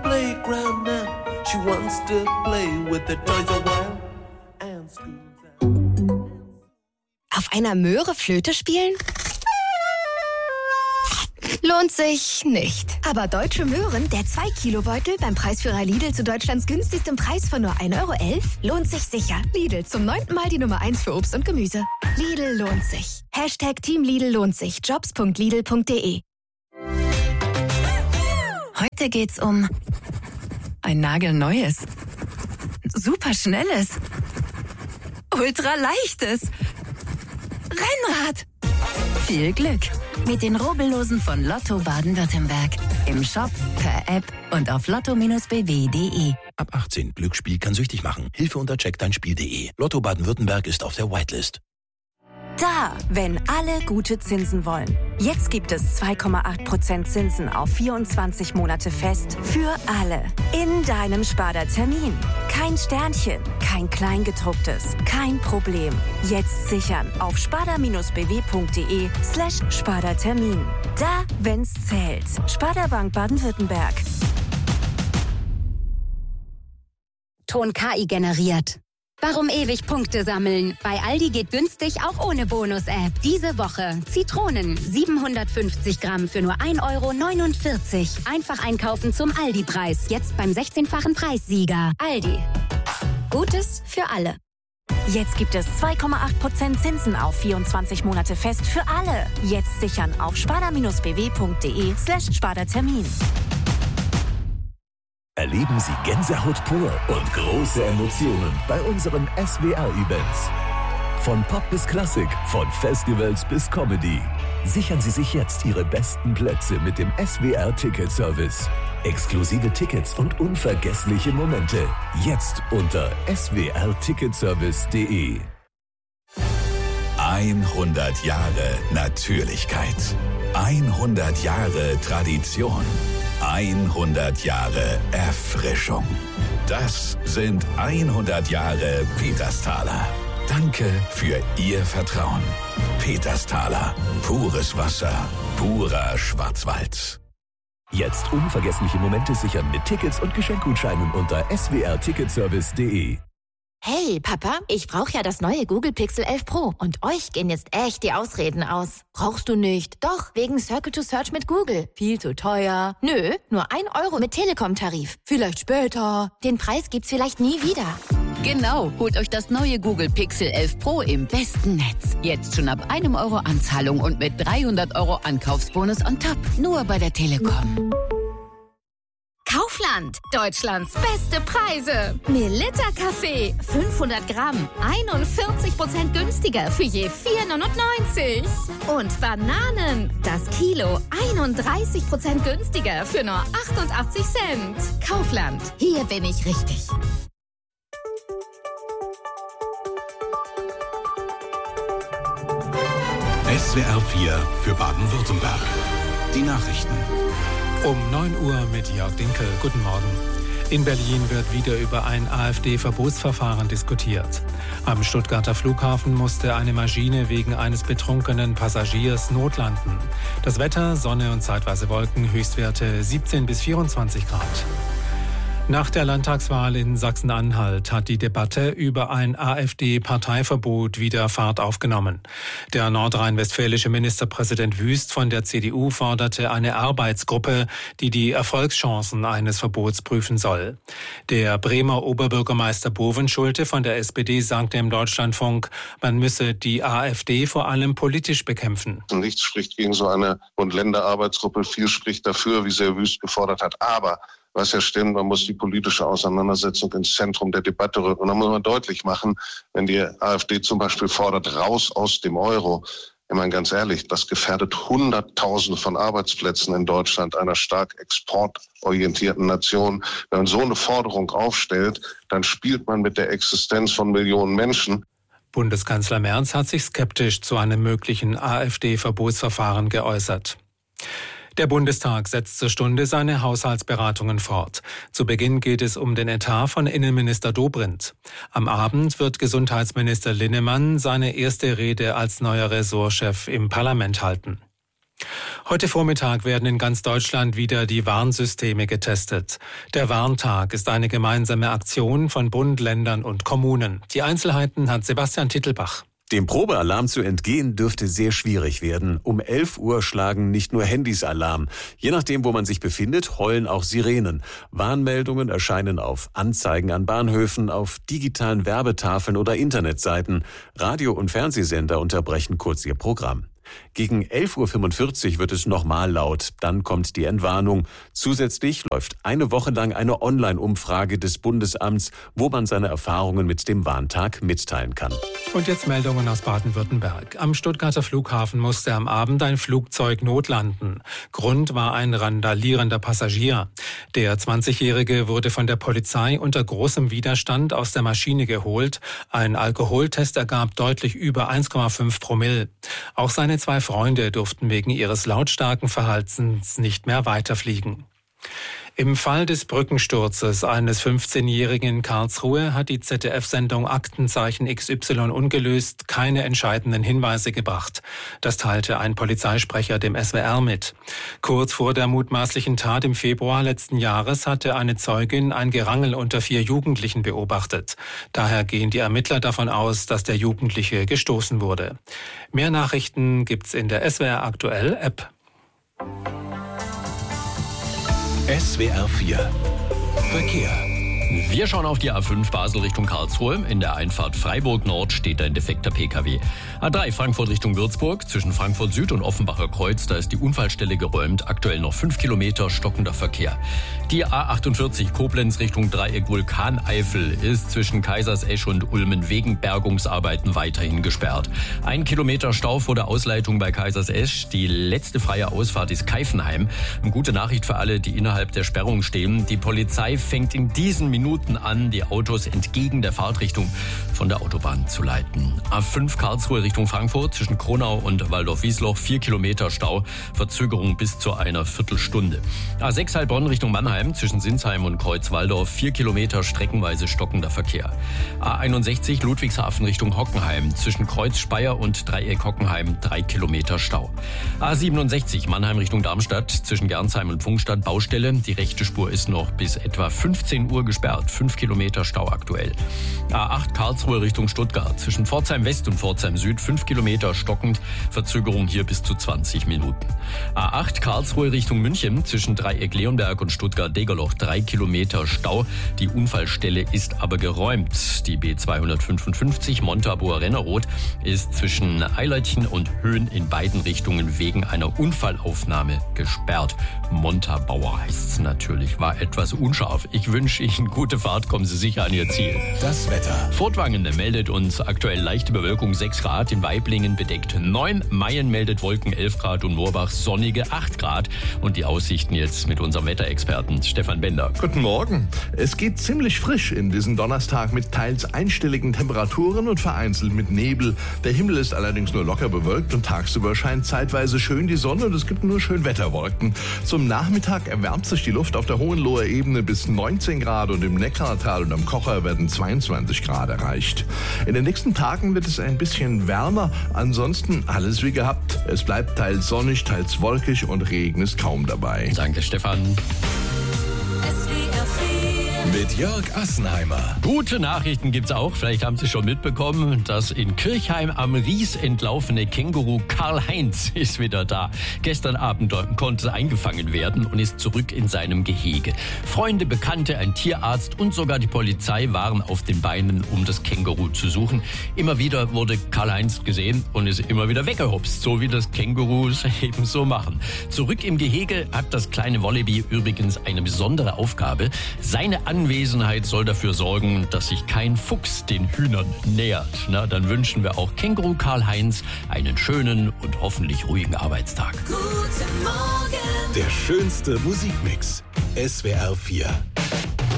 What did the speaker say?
playground now. She wants to play with the toys a while and school's out. Auf einer Möhre Flöte spielen? Lohnt sich nicht. Aber Deutsche Möhren, der 2-Kilo-Beutel beim Preisführer Lidl zu Deutschlands günstigstem Preis von nur 1,11 € lohnt sich sicher. Lidl, zum 9. Mal die Nummer 1 für Obst und Gemüse. Lidl lohnt sich. #Team Lidl lohnt sich. Jobs.lidl.de. Heute geht's um ein nagelneues, superschnelles, ultraleichtes Rennrad. Viel Glück mit den Rubbellosen von Lotto Baden-Württemberg. Im Shop, per App und auf lotto-bw.de. Ab 18. Glücksspiel kann süchtig machen. Hilfe unter checkdeinspiel.de. Lotto Baden-Württemberg ist auf der Whitelist. Da, wenn alle gute Zinsen wollen. Jetzt gibt es 2,8% Zinsen auf 24 Monate fest für alle. In deinem Sparda-Termin. Kein Sternchen, kein Kleingedrucktes, kein Problem. Jetzt sichern auf sparda-bw.de/Sparda-Termin. Da, wenn's zählt. Sparda Bank Baden-Württemberg. Ton KI generiert. Warum ewig Punkte sammeln? Bei Aldi geht günstig auch ohne Bonus-App. Diese Woche Zitronen 750 Gramm für nur 1,49 €. Einfach einkaufen zum Aldi-Preis. Jetzt beim 16-fachen Preissieger. Aldi. Gutes für alle. Jetzt gibt es 2,8% Zinsen auf 24 Monate fest für alle. Jetzt sichern auf sparda-bw.de/Sparda-Termin. Erleben Sie Gänsehaut pur und große Emotionen bei unseren SWR-Events. Von Pop bis Klassik, von Festivals bis Comedy. Sichern Sie sich jetzt Ihre besten Plätze mit dem SWR-Ticket-Service. Exklusive Tickets und unvergessliche Momente. Jetzt unter swrticketservice.de. 100 Jahre Natürlichkeit. 100 Jahre Tradition. 100 Jahre Erfrischung. Das sind 100 Jahre Petersthaler. Danke für Ihr Vertrauen. Petersthaler. Pures Wasser. Purer Schwarzwald. Jetzt unvergessliche Momente sichern mit Tickets und Geschenkgutscheinen unter swrticketservice.de. Hey, Papa, ich brauche ja das neue Google Pixel 11 Pro. Und euch gehen jetzt echt die Ausreden aus. Brauchst du nicht? Doch, wegen Circle to Search mit Google. Viel zu teuer. Nö, nur 1 € mit Telekom-Tarif. Vielleicht später. Den Preis gibt's vielleicht nie wieder. Genau, holt euch das neue Google Pixel 11 Pro im besten Netz. Jetzt schon ab 1 € Anzahlung und mit 300 € Ankaufsbonus on top. Nur bei der Telekom. Kaufland, Deutschlands beste Preise. Melitta Kaffee, 500 Gramm, 41% günstiger für je 4,99 €. Und Bananen, das Kilo, 31% günstiger für nur 88 Cent. Kaufland, hier bin ich richtig. SWR 4 für Baden-Württemberg. Die Nachrichten. Um 9 Uhr mit Jörg Dinkel. Guten Morgen. In Berlin wird wieder über ein AfD-Verbotsverfahren diskutiert. Am Stuttgarter Flughafen musste eine Maschine wegen eines betrunkenen Passagiers notlanden. Das Wetter, Sonne und zeitweise Wolken, Höchstwerte 17 bis 24 Grad. Nach der Landtagswahl in Sachsen-Anhalt hat die Debatte über ein AfD-Parteiverbot wieder Fahrt aufgenommen. Der nordrhein-westfälische Ministerpräsident Wüst von der CDU forderte eine Arbeitsgruppe, die die Erfolgschancen eines Verbots prüfen soll. Der Bremer Oberbürgermeister Bovenschulte von der SPD sagte im Deutschlandfunk, man müsse die AfD vor allem politisch bekämpfen. Nichts spricht gegen so eine Bund-Länder-Arbeitsgruppe, viel spricht dafür, wie sehr Wüst gefordert hat. Aber was ja stimmt, man muss die politische Auseinandersetzung ins Zentrum der Debatte rücken. Und dann muss man deutlich machen, wenn die AfD zum Beispiel fordert, raus aus dem Euro. Ich meine, ganz ehrlich, das gefährdet Hunderttausende von Arbeitsplätzen in Deutschland, einer stark exportorientierten Nation. Wenn man so eine Forderung aufstellt, dann spielt man mit der Existenz von Millionen Menschen. Bundeskanzler Merz hat sich skeptisch zu einem möglichen AfD-Verbotsverfahren geäußert. Der Bundestag setzt zur Stunde seine Haushaltsberatungen fort. Zu Beginn geht es um den Etat von Innenminister Dobrindt. Am Abend wird Gesundheitsminister Linnemann seine erste Rede als neuer Ressortchef im Parlament halten. Heute Vormittag werden in ganz Deutschland wieder die Warnsysteme getestet. Der Warntag ist eine gemeinsame Aktion von Bund, Ländern und Kommunen. Die Einzelheiten hat Sebastian Tittelbach. Dem Probealarm zu entgehen dürfte sehr schwierig werden. Um 11 Uhr schlagen nicht nur Handys Alarm. Je nachdem, wo man sich befindet, heulen auch Sirenen. Warnmeldungen erscheinen auf Anzeigen an Bahnhöfen, auf digitalen Werbetafeln oder Internetseiten. Radio- und Fernsehsender unterbrechen kurz ihr Programm. Gegen 11.45 Uhr wird es nochmal laut, dann kommt die Entwarnung. Zusätzlich läuft eine Woche lang eine Online-Umfrage des Bundesamts, wo man seine Erfahrungen mit dem Warntag mitteilen kann. Und jetzt Meldungen aus Baden-Württemberg. Am Stuttgarter Flughafen musste am Abend ein Flugzeug notlanden. Grund war ein randalierender Passagier. Der 20-Jährige wurde von der Polizei unter großem Widerstand aus der Maschine geholt. Ein Alkoholtest ergab deutlich über 1,5 Promille. Auch seine 2 Freunde durften wegen ihres lautstarken Verhaltens nicht mehr weiterfliegen. Im Fall des Brückensturzes eines 15-Jährigen in Karlsruhe hat die ZDF-Sendung Aktenzeichen XY ungelöst keine entscheidenden Hinweise gebracht. Das teilte ein Polizeisprecher dem SWR mit. Kurz vor der mutmaßlichen Tat im Februar letzten Jahres hatte eine Zeugin ein Gerangel unter 4 Jugendlichen beobachtet. Daher gehen die Ermittler davon aus, dass der Jugendliche gestoßen wurde. Mehr Nachrichten gibt's in der SWR Aktuell App. SWR 4 Verkehr. Wir schauen auf die A5 Basel Richtung Karlsruhe. In der Einfahrt Freiburg Nord steht ein defekter Pkw. A3 Frankfurt Richtung Würzburg. Zwischen Frankfurt Süd und Offenbacher Kreuz, da ist die Unfallstelle geräumt. Aktuell noch 5 Kilometer stockender Verkehr. Die A48 Koblenz Richtung Dreieck Vulkaneifel ist zwischen Kaisersesch und Ulmen wegen Bergungsarbeiten weiterhin gesperrt. 1 Kilometer Stau vor der Ausleitung bei Kaisersesch. Die letzte freie Ausfahrt ist Keifenheim. Eine gute Nachricht für alle, die innerhalb der Sperrung stehen. Die Polizei fängt in diesen Minuten an, die Autos entgegen der Fahrtrichtung von der Autobahn zu leiten. A5 Karlsruhe Richtung Frankfurt zwischen Kronau und Waldorf-Wiesloch 4 Kilometer Stau, Verzögerung bis zu einer Viertelstunde. A6 Heilbronn Richtung Mannheim zwischen Sinsheim und Kreuzwaldorf 4 Kilometer streckenweise stockender Verkehr. A61 Ludwigshafen Richtung Hockenheim zwischen Kreuz Speyer und Dreieck Hockenheim 3 Kilometer Stau. A67 Mannheim Richtung Darmstadt zwischen Gernsheim und Pfungstadt Baustelle. Die rechte Spur ist noch bis etwa 15 Uhr gesperrt. 5 Kilometer Stau aktuell. A8 Karlsruhe Richtung Stuttgart. Zwischen Pforzheim West und Pforzheim Süd 5 Kilometer stockend. Verzögerung hier bis zu 20 Minuten. A8 Karlsruhe Richtung München. Zwischen Dreieck Leonberg und Stuttgart-Degerloch 3 Kilometer Stau. Die Unfallstelle ist aber geräumt. Die B255 Montabaur-Rennerroth ist zwischen Eilertchen und Höhen in beiden Richtungen wegen einer Unfallaufnahme gesperrt. Montabaur heißt es natürlich. War etwas unscharf. Ich wünsche Ihnen gute Fahrt, kommen Sie sicher an Ihr Ziel. Das Wetter. Furtwangen meldet uns aktuell leichte Bewölkung 6 Grad, in Waiblingen bedeckt 9, Mayen meldet Wolken 11 Grad und Moorbach sonnige 8 Grad. Und die Aussichten jetzt mit unserem Wetterexperten Stefan Bender. Guten Morgen. Es geht ziemlich frisch in diesen Donnerstag mit teils einstelligen Temperaturen und vereinzelt mit Nebel. Der Himmel ist allerdings nur locker bewölkt und tagsüber scheint zeitweise schön die Sonne und es gibt nur Schönwetterwolken. Zum Nachmittag erwärmt sich die Luft auf der Hohenloher Ebene bis 19 Grad und im Neckartal und am Kocher werden 22 Grad erreicht. In den nächsten Tagen wird es ein bisschen wärmer, ansonsten alles wie gehabt. Es bleibt teils sonnig, teils wolkig und Regen ist kaum dabei. Danke, Stefan. Mit Jörg Assenheimer. Gute Nachrichten gibt's auch. Vielleicht haben Sie schon mitbekommen, das in Kirchheim am Ries entlaufene Känguru Karl-Heinz ist wieder da. Gestern Abend konnte es eingefangen werden und ist zurück in seinem Gehege. Freunde, Bekannte, ein Tierarzt und sogar die Polizei waren auf den Beinen, um das Känguru zu suchen. Immer wieder wurde Karl-Heinz gesehen und ist immer wieder weggehopst, so wie das Kängurus eben so machen. Zurück im Gehege hat das kleine Wallaby übrigens eine besondere Aufgabe. Seine Anwesenheit soll dafür sorgen, dass sich kein Fuchs den Hühnern nähert. Na, dann wünschen wir auch Känguru Karl-Heinz einen schönen und hoffentlich ruhigen Arbeitstag. Guten Morgen. Der schönste Musikmix. SWR 4.